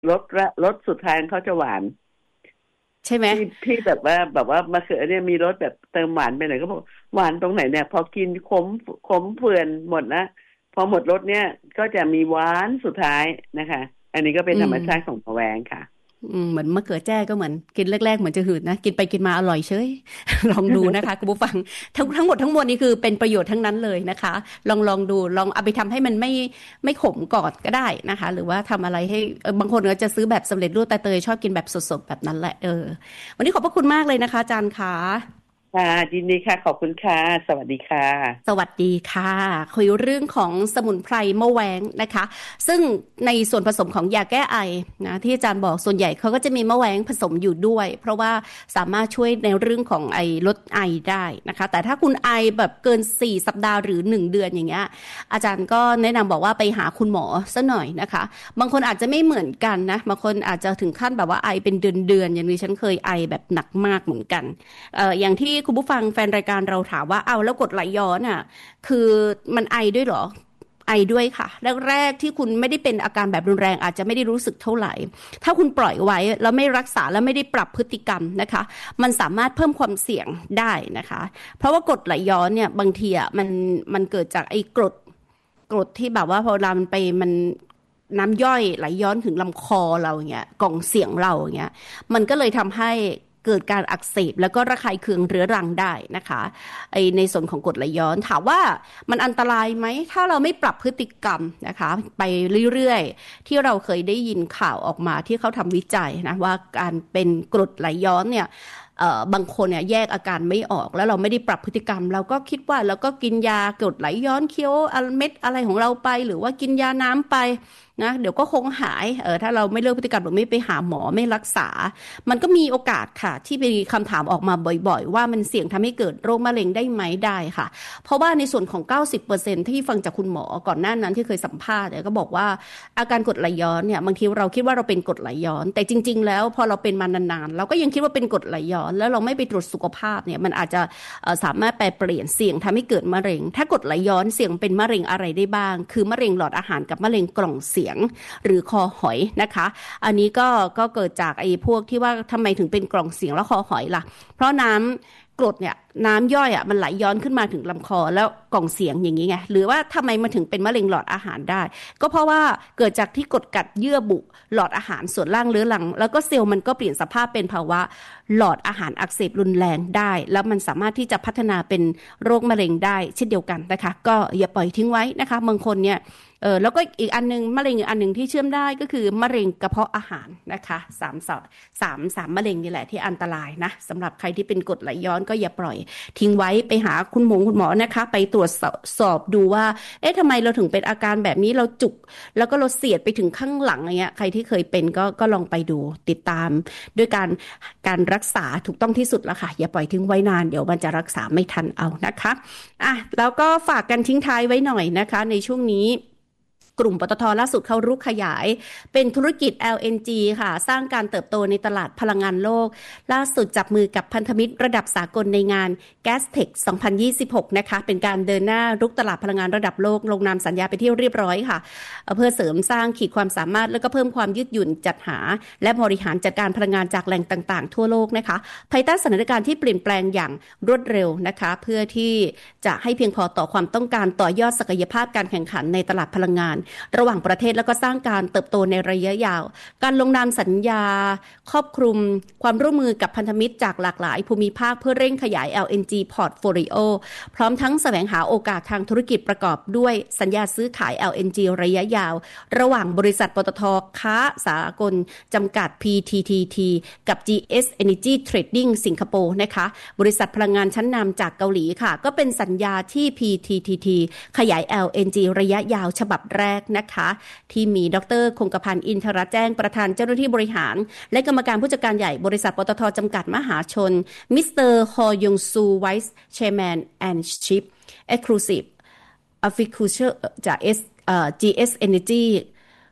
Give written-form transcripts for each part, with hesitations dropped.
รสสุดท้ายเขาจะหวานใช่ไหมพี่แบบว่ามะเขือเนี่ยมีรสแบบเติมหวานไปหน่อยก็บอกหวานตรงไหนเนี่ยพอกินขมเฟื่อนหมดนะพอหมดรสเนี่ยก็จะมีหวานสุดท้ายนะคะอันนี้ก็เป็นธรรมชาติของมะแวงค่ะเหมือนมะเขือแจ้ก็เหมือนกินแรกๆเหมือนจะหืดนะกินไปกินมาอร่อยเฉย ลองดูนะคะคุณผู้ฟังทั้งหมดทั้งมวลนี่คือเป็นประโยชน์ทั้งนั้นเลยนะคะลองดูลองเอาไปทำให้มันไม่ขมก่อนก็ได้นะคะหรือว่าทำอะไรให้บางคนก็จะซื้อแบบสำเร็จรูปแต่เตยชอบกินแบบสดๆแบบนั้นแหละวันนี้ขอบพระคุณมากเลยนะคะอาจารย์คะค่ะยินดีค่ะขอบคุณค่ะสวัสดีค่ะสวัสดีค่ะคุยเรื่องของสมุนไพรมะแวงนะคะซึ่งในส่วนผสมของยาแก้ไอนะที่อาจารย์บอกส่วนใหญ่เขาก็จะมีมะแวงผสมอยู่ด้วยเพราะว่าสามารถช่วยในเรื่องของลดไอได้นะคะแต่ถ้าคุณไอแบบเกิน4สัปดาห์หรือ1เดือนอย่างเงี้ยอาจารย์ก็แนะนำบอกว่าไปหาคุณหมอซะหน่อยนะคะบางคนอาจจะไม่เหมือนกันนะบางคนอาจจะถึงขั้นแบบว่าไอเป็นเดือนอย่างนี้ฉันเคยไอแบบหนักมากเหมือนกันอย่างที่คุณผู้ฟังแฟนรายการเราถามว่าเอาแล้วกรดไหลย้อนอ่ะคือมันไอด้วยเหรอไอด้วยค่ะแรกๆที่คุณไม่ได้เป็นอาการแบบรุนแรงอาจจะไม่ได้รู้สึกเท่าไหร่ถ้าคุณปล่อยไว้แล้วไม่รักษาแล้วไม่ได้ปรับพฤติกรรมนะคะมันสามารถเพิ่มความเสี่ยงได้นะคะเพราะว่ากรดไหลย้อนเนี่ยบางทีอ่ะมันเกิดจากไอ้กรดที่แบบว่าพอเรามันไปมันน้ำย่อยไหลย้อนถึงลำคอเราอย่างเงี้ยกล่องเสียงเราอย่างเงี้ยมันก็เลยทำให้เกิดการอักเสบแล้วก็ระคายเคืองเรื้อรังได้นะคะในส่วนของกรดไหลย้อนถามว่ามันอันตรายไหมถ้าเราไม่ปรับพฤติกรรมนะคะไปเรื่อยๆที่เราเคยได้ยินข่าวออกมาที่เขาทำวิจัยนะว่าการเป็นกรดไหลย้อนเนี่ยบางคนเนี่ยแยกอาการไม่ออกแล้วเราไม่ได้ปรับพฤติกรรมเราก็คิดว่าเราก็กินยากรดไหลย้อนเคี้ยวเม็ดอะไรของเราไปหรือว่ากินยาน้ำไปนะเดี๋ยวก็คงหายถ้าเราไม่เลิกพฤติกรรมหรือไม่ไปหาหมอไม่รักษามันก็มีโอกาสค่ะที่มีคำถามออกมาบ่อยๆว่ามันเสี่ยงทำให้เกิดโรคมะเร็งได้ไหมได้ค่ะเพราะว่าในส่วนของ 90% ที่ฟังจากคุณหมอก่อนหน้านั้นที่เคยสัมภาษณ์ก็บอกว่าอาการกรดไหลย้อนเนี่ยบางทีเราคิดว่าเราเป็นกรดไหลย้อนแต่จริงๆแล้วพอเราเป็นมานานๆเราก็ยังคิดว่าเป็นกรดไหลย้อนแล้วเราไม่ไปตรวจสุขภาพเนี่ยมันอาจจะสามารถแปรเปลี่ยนเสี่ยงทำให้เกิดมะเร็งถ้ากรดไหลย้อนเสี่ยงเป็นมะเร็งอะไรได้บ้างคือมะเร็งหลอดอาหารกับมะเร็งกล่องเสียงหรือคอหอยนะคะอันนี้ก็เกิดจากพวกที่ว่าทำไมถึงเป็นกล่องเสียงแล้วคอหอยล่ะเพราะน้ำกรดเนี่ยน้ำย่อยมันไหลย้อนขึ้นมาถึงลำคอแล้วกล่องเสียงอย่างนี้ไงหรือว่าทำไมมันถึงเป็นมะเร็งหลอดอาหารได้ก็เพราะว่าเกิดจากที่กรดกัดเยื่อบุหลอดอาหารส่วนล่างเรื้อรังแล้วก็เซลล์มันก็เปลี่ยนสภาพเป็นภาวะหลอดอาหารอักเสบรุนแรงได้แล้วมันสามารถที่จะพัฒนาเป็นโรคมะเร็งได้เช่นเดียวกันนะคะก็อย่าปล่อยทิ้งไว้นะคะบางคนเนี่ยแล้วก็อีกอันนึงมะเร็งอีกอันนึงที่เชื่อมได้ก็คือมะเร็งกระเพาะอาหารนะคะสามมะเร็งนี่แหละที่อันตรายนะสำหรับใครที่เป็นกรดไหลย้อนก็อย่าปล่อยทิ้งไว้ไปหาคุณหมอนะคะไปตรวจสอบดูว่าทำไมเราถึงเป็นอาการแบบนี้เราจุกแล้วก็เราเสียดไปถึงข้างหลังอย่างเงี้ยใครที่เคยเป็นก็ลองไปดูติดตามด้วยการรักษาถูกต้องที่สุดแล้วค่ะอย่าปล่อยทิ้งไว้นานเดี๋ยวมันจะรักษาไม่ทันเอานะคะแล้วก็ฝากกันทิ้งท้ายไว้หน่อยนะคะในช่วงนี้กลุ่มปตท.ล่าสุดเข้ารุกขยายเป็นธุรกิจ LNG ค่ะสร้างการเติบโตในตลาดพลังงานโลกล่าสุดจับมือกับพันธมิตรระดับสากลในงาน Gastech 2026 นะคะเป็นการเดินหน้ารุกตลาดพลังงานระดับโลกลงนามสัญญาไปที่เรียบร้อยค่ะเพื่อเสริมสร้างขีดความสามารถและก็เพิ่มความยืดหยุ่นจัดหาและบริหารจัดการพลังงานจากแหล่งต่างๆทั่วโลกนะคะภายใต้สถานการณ์ที่เปลี่ยนแปลงอย่างรวดเร็วนะคะเพื่อที่จะให้เพียงพอต่อความต้องการต่อยอดศักยภาพการแข่งขันในตลาดพลังงานระหว่างประเทศแล้วก็สร้างการเติบโตในระยะยาวการลงนามสัญญาครอบคลุมความร่วมมือกับพันธมิตรจากหลากหลายภูมิภาคเพื่อเร่งขยาย LNG Portfolio พร้อมทั้งแสวงหาโอกาสทางธุรกิจประกอบด้วยสัญญาซื้อขาย LNG ระยะยาวระหว่างบริษัทปตท.ค้าสากลจำกัด PTTT กับ GS Energy Trading สิงคโปร์นะคะบริษัทพลังงานชั้นนำจากเกาหลีค่ะก็เป็นสัญญาที่ PTTT ขยาย LNG ระยะยาวฉบับแรกนะคะที่มีดร.คงกพันธ์อินทรแจ้งประธานเจ้าหน้าที่บริหารและกรรมการผู้จัดการใหญ่บริษัทปตท.จำกัดมหาชนมิสเตอร์ฮอยงซูไวส์แชร์แมนแอนด์ชิฟเอ็กซ์คลูซีฟออฟฟิเชียลจากGS Energy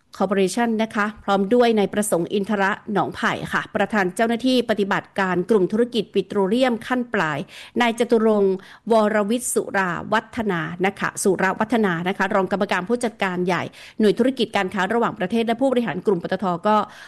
Corporation นะคะพร้อมด้วยนายประสงค์อินทระหนองไผ่ค่ะประธานเจ้าหน้าที่ปฏิบัติการกลุ่มธุรกิจปิโตรเลียมขั้นปลายนายจตุรงค์วรวิทย์สุราวัฒนานะคะรองกรรมการผู้จัดการใหญ่หน่วยธุรกิจการค้าระหว่างประเทศและผู้บริหารกลุ่มปตท.ก็